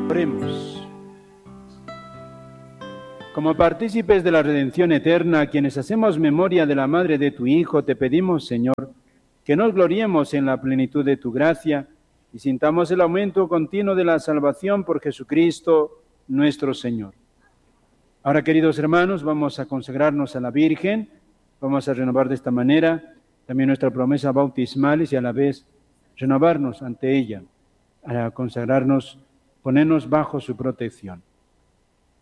Oremos. Como partícipes de la redención eterna, quienes hacemos memoria de la madre de tu Hijo, te pedimos, Señor, que nos gloriemos en la plenitud de tu gracia y sintamos el aumento continuo de la salvación por Jesucristo nuestro Señor. Ahora, queridos hermanos, vamos a consagrarnos a la Virgen, vamos a renovar de esta manera también nuestra promesa bautismal y a la vez renovarnos ante ella, a consagrarnos, ponernos bajo su protección.